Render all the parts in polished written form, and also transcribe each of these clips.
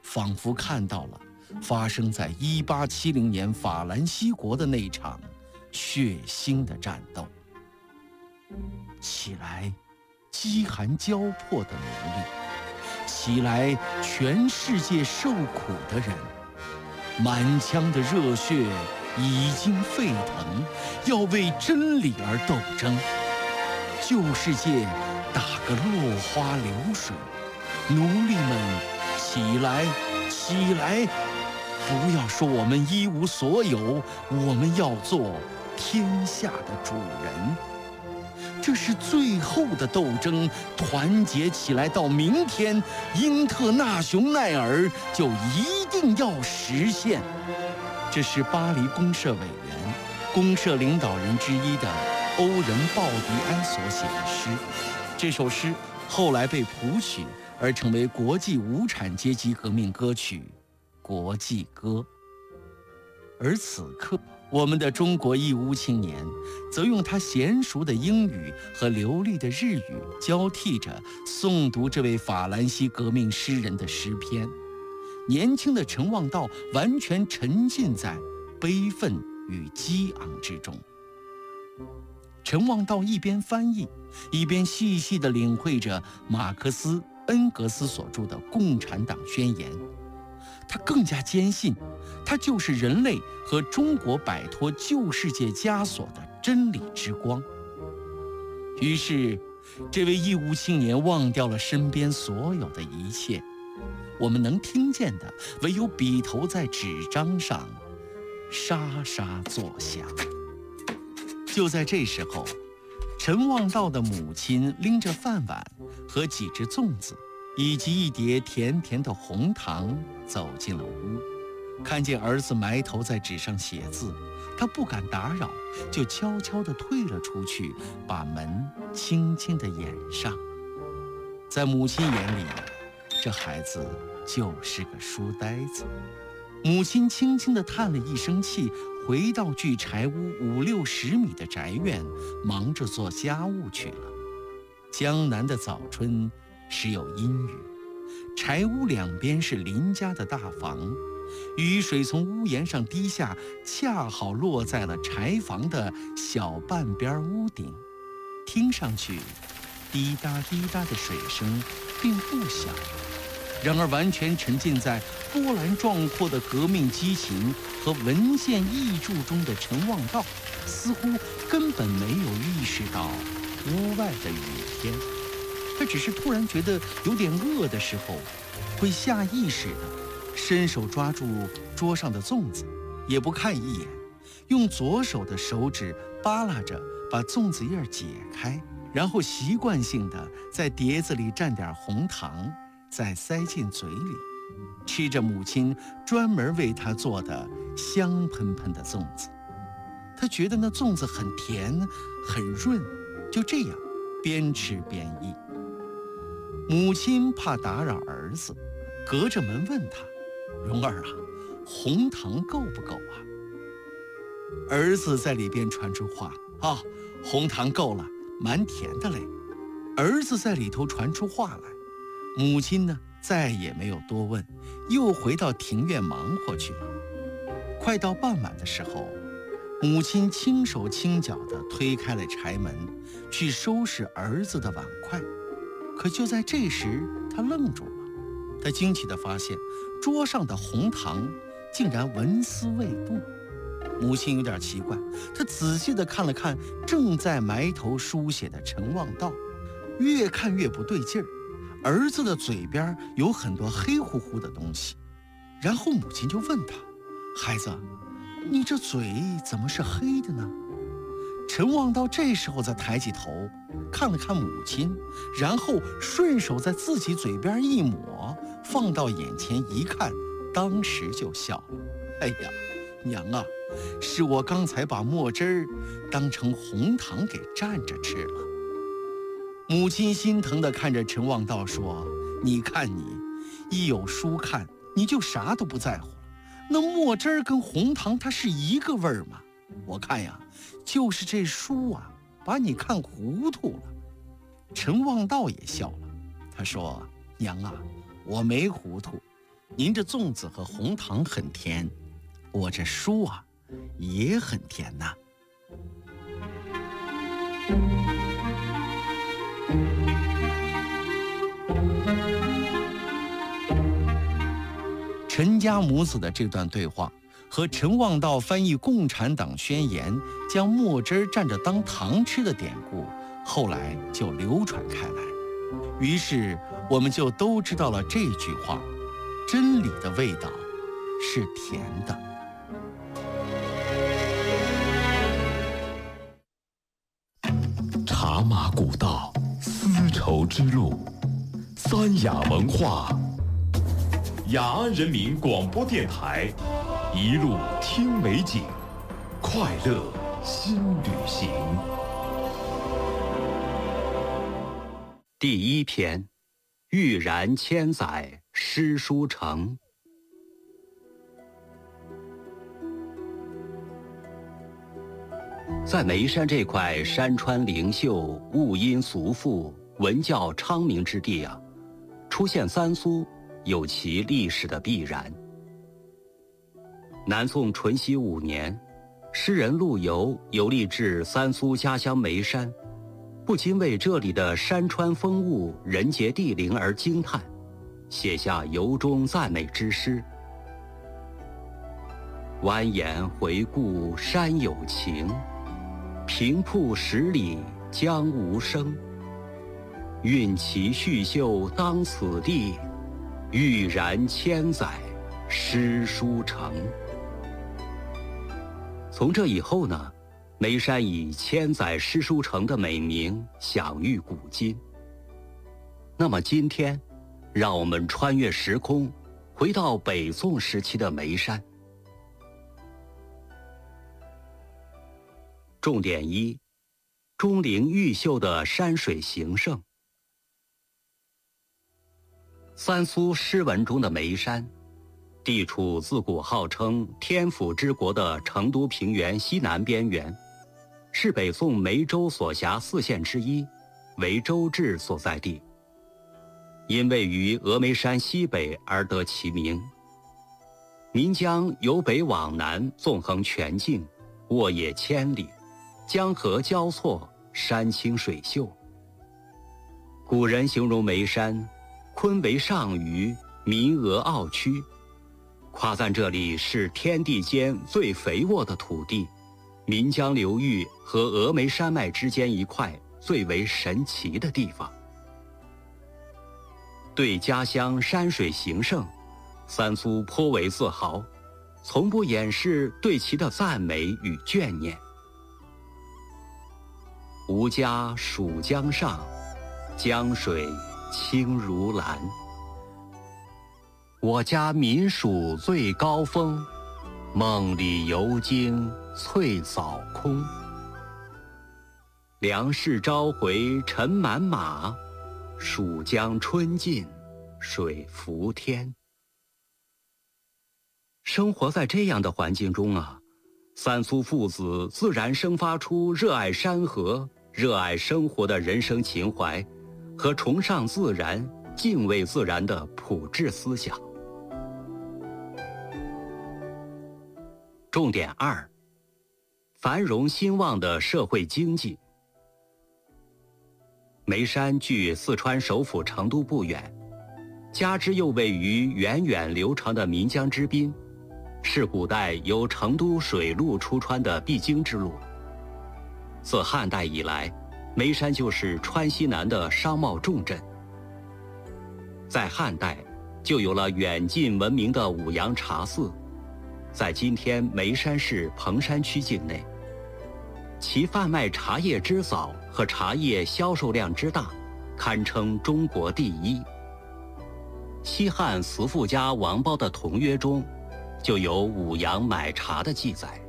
仿佛看到了发生在1870年法兰西国的那场血腥的战斗。起来，饥寒交迫的奴隶！起来，全世界受苦的人！满腔的热血已经沸腾，要为真理而斗争。旧世界打个落花流水，奴隶们起来，起来！不要说我们一无所有，我们要做天下的主人。这是最后的斗争，团结起来到明天，英特纳雄奈尔就一定要实现。这是巴黎公社委员、公社领导人之一的欧仁·鲍迪埃所写的诗。这首诗后来被谱曲，而成为国际无产阶级革命歌曲《国际歌》。而此刻，我们的中国义乌青年则用他娴熟的英语和流利的日语交替着诵读这位法兰西革命诗人的诗篇。年轻的陈望道完全沉浸在悲愤与激昂之中。陈望道一边翻译，一边细细地领会着马克思、恩格斯所著的《共产党宣言》。他更加坚信，它就是人类和中国摆脱旧世界枷锁的真理之光。于是，这位义乌青年忘掉了身边所有的一切，我们能听见的唯有笔头在纸张上沙沙作响。就在这时候，陈望道的母亲拎着饭碗和几只粽子以及一碟甜甜的红糖走进了屋，看见儿子埋头在纸上写字，他不敢打扰，就悄悄地退了出去，把门轻轻地掩上。在母亲眼里，这孩子就是个书呆子。母亲轻轻地叹了一声气，回到距柴屋50-60米的宅院，忙着做家务去了。江南的早春时有阴雨，柴屋两边是邻家的大房，雨水从屋檐上滴下，恰好落在了柴房的小半边屋顶，听上去滴答滴答的水声并不小。然而完全沉浸在波澜壮阔的革命激情和文献译著中的陈望道，似乎根本没有意识到屋外的雨天。他只是突然觉得有点饿的时候，会下意识地伸手抓住桌上的粽子，也不看一眼，用左手的手指扒拉着把粽子叶解开，然后习惯性地在碟子里蘸点红糖，再塞进嘴里，吃着母亲专门为他做的香喷喷的粽子。他觉得那粽子很甜很润，就这样边吃边议。母亲怕打扰儿子，隔着门问他：“蓉儿啊，红糖够不够啊？”儿子在里边传出话：“啊，红糖够了，蛮甜的嘞。”儿子在里头传出话来，母亲呢再也没有多问，又回到庭院忙活去了。快到傍晚的时候，母亲轻手轻脚地推开了柴门，去收拾儿子的碗筷。可就在这时，他愣住了。他惊奇地发现，桌上的红糖竟然纹丝未动。母亲有点奇怪，她仔细地看了看正在埋头书写的陈望道，越看越不对劲儿。儿子的嘴边有很多黑乎乎的东西。然后母亲就问他：“孩子，你这嘴怎么是黑的呢？”陈望道这时候才抬起头看了看母亲，然后顺手在自己嘴边一抹，放到眼前一看，当时就笑了：“哎呀，娘啊，是我刚才把墨汁儿当成红糖给蘸着吃了。”母亲心疼地看着陈望道说：“你看你，一有书看你就啥都不在乎了，那墨汁儿跟红糖它是一个味儿吗？我看呀，就是这书啊，把你看糊涂了。”陈望道也笑了，他说：“娘啊，我没糊涂， 您这粽子和红糖很甜，我这书啊也很甜呐。陈家母子的这段对话和陈望道翻译《共产党宣言》将墨汁蘸着当糖吃的典故，后来就流传开来。于是我们就都知道了这句话：真理的味道是甜的。 茶马古道，丝绸之路，三雅文化。雅安人民广播电台，一路听美景，快乐新旅行。 第一篇，欲然千载，诗书成。在眉山这块山川灵秀、物音俗富、文教昌明之地啊，出现三苏有其历史的必然。南宋淳熙5年，诗人陆游游历至三苏家乡眉山，不禁为这里的山川风物、人杰地灵而惊叹，写下由衷赞美之诗：蜿蜒回顾山有情，平铺10里江无声。运其续秀当此地，欲然千载，诗书成。从这以后呢，眉山以千载诗书成的美名享誉古今。那么今天，让我们穿越时空，回到北宋时期的眉山。重点1：钟灵毓秀的山水形胜。三苏诗文中的眉山，地处自古号称天府之国的成都平原西南边缘，是北宋眉州所辖4县之一，为州治所在地。因位于峨眉山西北而得其名。岷江由北往南纵横全境，沃野千里，江河交错，山清水秀。古人形容眉山鲲为上虞，民俄傲屈，夸赞这里是天地间最肥沃的土地，岷江流域和峨眉山脉之间一块最为神奇的地方。对家乡山水形胜，三苏颇为自豪，从不掩饰对其的赞美与眷念。吾家属江上，江水清如蓝。我家民属最高峰，梦里游经翠藻空。粮食朝回尘满马，蜀江春尽水浮天。生活在这样的环境中啊，三苏父子自然生发出热爱山河、热爱生活的人生情怀和崇尚自然、敬畏自然的朴质思想。重点2：繁荣兴旺的社会经济。眉山距四川首府成都不远，加之又位于源远流长的岷江之滨，是古代由成都水路出川的必经之路。自汉代以来，眉山就是川西南的商贸重镇。在汉代，就有了远近闻名的五羊茶寺，在今天眉山市彭山区境内。其贩卖茶叶之早和茶叶销售量之大，堪称中国第一。西汉慈父家王褒的《同约》中，就有五羊买茶的记载。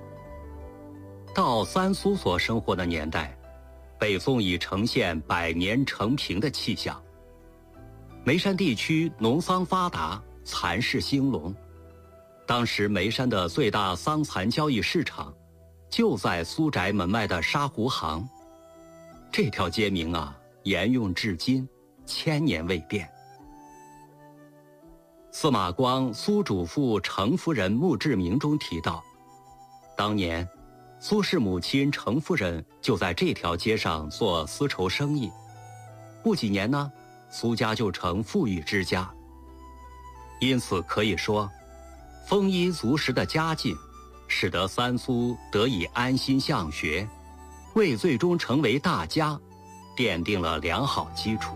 到三苏所生活的年代，北宋已呈现百年成平的气象。眉山地区农桑发达，蚕市兴隆。当时眉山的最大桑蚕交易市场，就在苏宅门外的沙湖行。这条街名啊，沿用至今，1000年未变。 司马光《苏主父程夫人墓志铭》中提到，当年苏轼母亲程夫人就在这条街上做丝绸生意，不几年呢，苏家就成富裕之家。因此可以说，丰衣足食的家境使得三苏得以安心向学，为最终成为大家奠定了良好基础。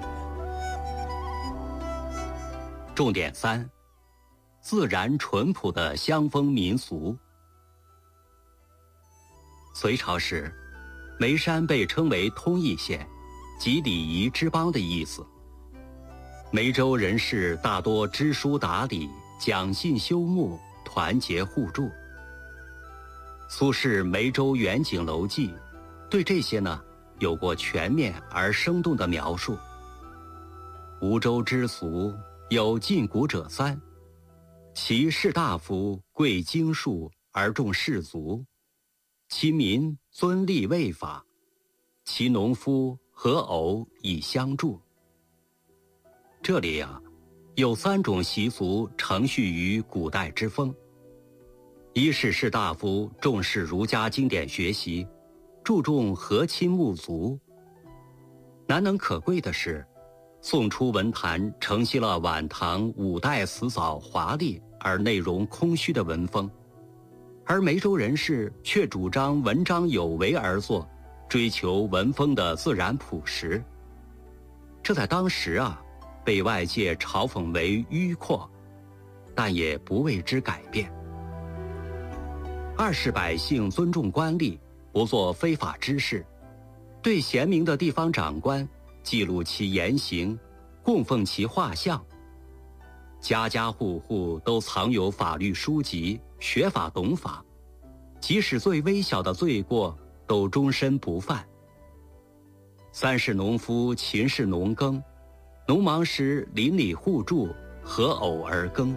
重点3：自然淳朴的乡风民俗。隋朝时，眉山被称为通义县，即礼仪之邦的意思。眉州人士大多知书达理，讲信修睦，团结互助。苏轼《眉州远景楼记》对这些呢有过全面而生动的描述。吴州之俗，有禁古者3：其士大夫贵经术而重士族，其民尊吏卫法，其农夫合偶以相助。这里有3种习俗承续于古代之风。一是士大夫重视儒家经典学习，注重和亲睦族。难能可贵的是，宋初文坛承袭了晚唐5代辞藻华丽而内容空虚的文风，而眉州人士却主张文章有为而作，追求文风的自然朴实。这在当时被外界嘲讽为迂阔，但也不为之改变。二是百姓尊重官吏，不做非法之事，对贤明的地方长官记录其言行，供奉其画像。家家户户都藏有法律书籍，学法懂法，即使最微小的罪过都终身不犯。三是农夫勤事农耕，农忙时邻里互助，合偶而耕。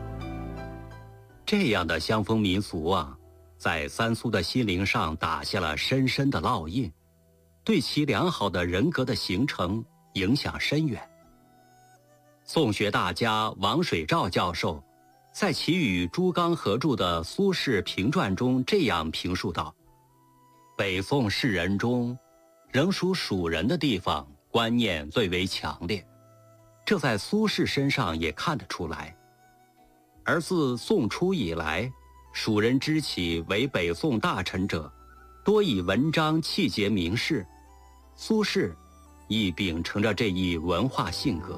这样的乡风民俗在三苏的心灵上打下了深深的烙印，对其良好的人格的形成影响深远。宋学大家王水照教授在其与朱刚合著的《苏轼评传》中这样评述道：北宋士人中，仍属蜀人的地方观念最为强烈，这在苏轼身上也看得出来。而自宋初以来，蜀人之起为北宋大臣者，多以文章气节名士，苏轼亦秉承着这一文化性格。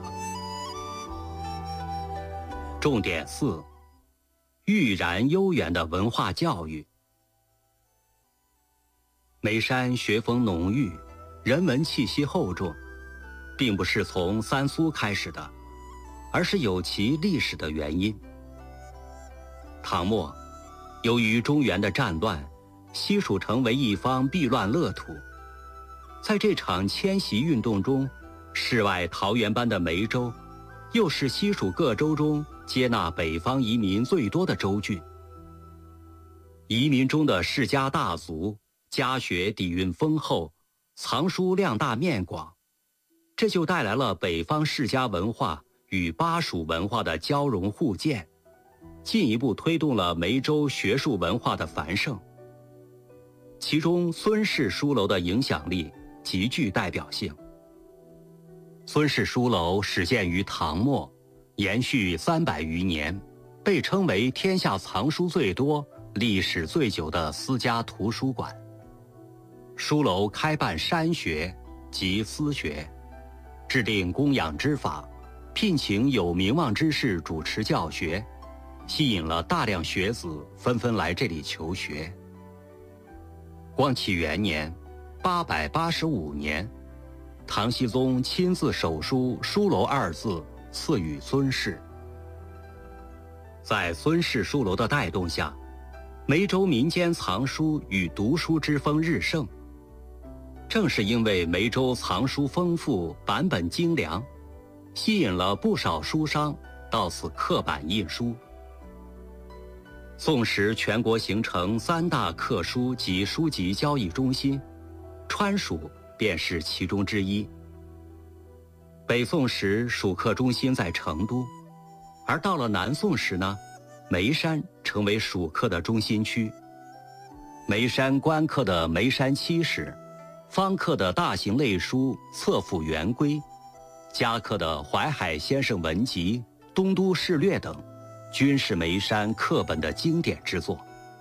重点4：郁然悠远的文化教育。眉山学风浓郁，人文气息厚重，并不是从三苏开始的，而是有其历史的原因。唐末，由于中原的战乱，西蜀成为一方避乱乐土。在这场迁徙运动中，世外桃源般的眉州，又是西蜀各州中接纳北方移民最多的州郡。移民中的世家大族，家学底蕴丰厚，藏书量大面广，这就带来了北方世家文化与巴蜀文化的交融互鉴，进一步推动了眉州学术文化的繁盛。其中孙氏书楼的影响力极具代表性。孙氏书楼始建于唐末，延续300余年，被称为天下藏书最多、历史最久的私家图书馆。书楼开办山学及私学，制定供养之法，聘请有名望之士主持教学，吸引了大量学子纷纷来这里求学。光启元年885年，唐僖宗亲自手书书楼2字，赐予孙氏。在孙氏书楼的带动下，眉州民间藏书与读书之风日盛。正是因为眉州藏书丰富，版本精良，吸引了不少书商到此刻版印书。宋时全国形成3大刻书及书籍交易中心，川蜀便是其中之一。北宋时蜀刻中心在成都， 而到了南宋时呢，眉山成为蜀刻的中心区。眉山官刻的眉山七史，方刻的大型类书《册府元规》，家刻的淮海先生文集、东都事略等，均是眉山刻本的经典之作。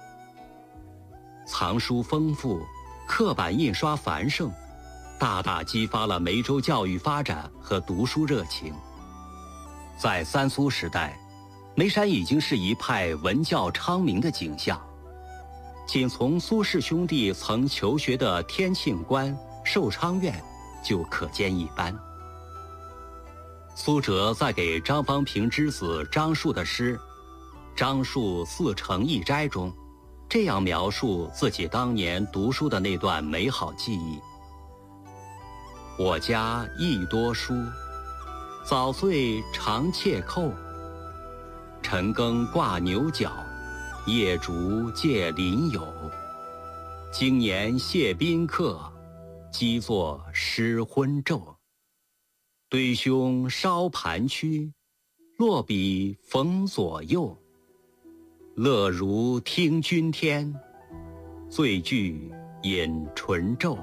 藏书丰富，刻版印刷繁盛，大大激发了梅州教育发展和读书热情。在三苏时代，眉山已经是一派文教昌明的景象。仅从苏氏兄弟曾求学的天庆观、寿昌院就可见一斑。苏辙在给张方平之子张树的诗《张树四城一斋》中，这样描述自己当年读书的那段美好记忆：我家亦多书，早岁常窃扣，晨更挂牛角，夜烛借邻友。今年谢宾客，积作诗昏骤。对兄烧盘曲，落笔逢左右。乐如听君天，醉句饮醇昼。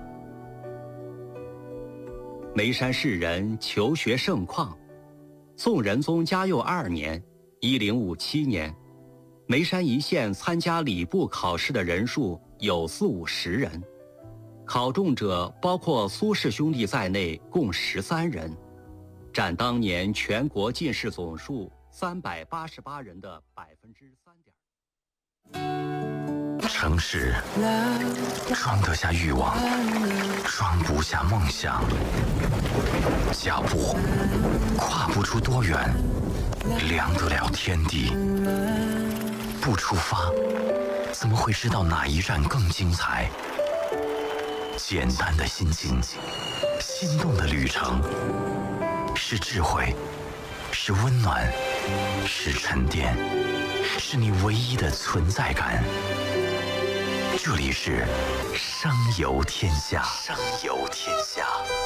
眉山士人求学盛况。宋仁宗嘉佑2年（1057年），眉山一县参加礼部考试的人数有40-50人，考中者包括苏氏兄弟在内共13人，占当年全国进士总数388人的3.3%。 城市装得下欲望，装不下梦想。脚步跨不出多远，量得了天地。不出发，怎么会知道哪一站更精彩？简单的心境，心动的旅程，是智慧，是温暖，是沉淀，是你唯一的存在感。这里是声游天下，声游天下。